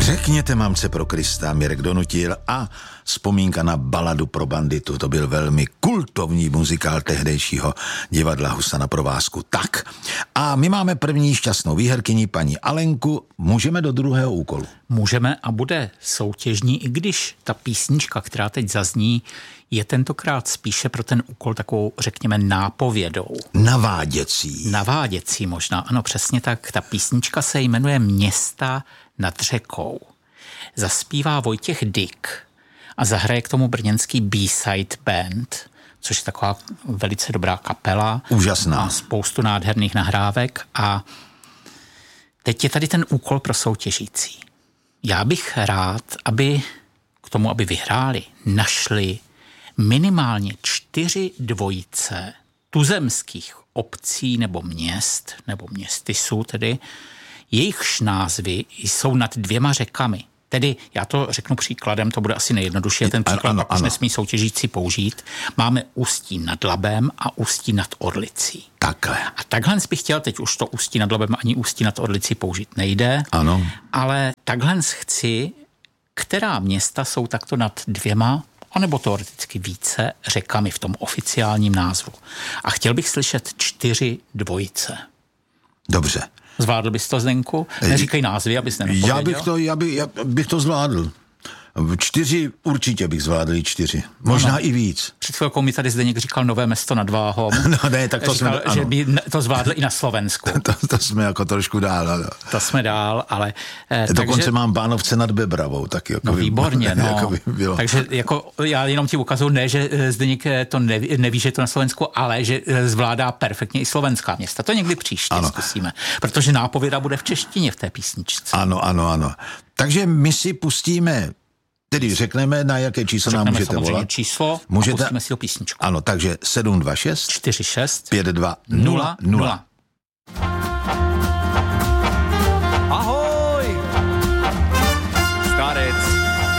Řekněte mamce pro Krista, Mirek donutil a vzpomínka na baladu pro banditu. To byl velmi kultovní muzikál tehdejšího divadla Husa na provázku. Tak, a my máme první šťastnou výherkyni, paní Alenku. Můžeme do druhého úkolu? Můžeme a bude soutěžní, i když ta písnička, která teď zazní, je tentokrát spíše pro ten úkol takovou, řekněme, nápovědou. Naváděcí. Naváděcí možná, ano, přesně tak. Ta písnička se jmenuje Města nad řekou. Zaspívá Vojtěch Dyk a zahraje k tomu brněnský B-side band, což je taková velice dobrá kapela. Úžasná. Má spoustu nádherných nahrávek a teď je tady ten úkol pro soutěžící. Já bych rád, aby k tomu, aby vyhráli, našli minimálně 4 dvojice tuzemských obcí nebo měst, nebo městysů tedy, jejichž názvy jsou nad 2 řekami. Tedy, já to řeknu příkladem, to bude asi nejjednodušší, ten příklad pak už nesmí soutěžící použít. Máme Ústí nad Labem a Ústí nad Orlicí. Takhle. A takhle bych chtěl, teď už to Ústí nad Labem ani Ústí nad Orlicí použít nejde. Ano. Ale takhle chci, která města jsou takto nad 2, anebo teoreticky více řekami v tom oficiálním názvu. A chtěl bych slyšet 4 dvojice. Dobře. Zvládl bys to, Zdenku? Neříkej názvy, abys nenapověděl. Já bych to zvládl. 4 určitě bych zvládl 4. Možná i víc. Před chvilkou mi tady Zdeněk říkal Nové Mesto nad Váhom. No ne, tak to říkal, jsme... Ano. že by to zvládl i na Slovensku. to jsme jako trošku dál. Ano. To jsme dál, ale... Dokonce takže, mám Bánovce nad Bebravou. Tak jako no výborně, no. Jako by bylo. Takže jako já jenom ti ukazuju, ne, že Zdeněk to neví, že je to na Slovensku, ale že zvládá perfektně i slovenská města. To někdy příště zkusíme. Protože nápověda bude v češtině v té písničce. Ano. Takže my si pustíme... Tedy řekneme, na jaké číslo nám můžete volat. Číslo můžete... a pustíme si ho písničku. Ano, takže 726 46 5200.